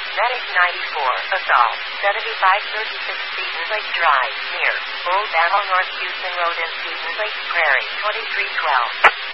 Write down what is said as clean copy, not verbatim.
Medic 94, Assault, 7536 Seton Lake Drive, near Old Battle North Houston Road and Seton Lake Prairie, 2312.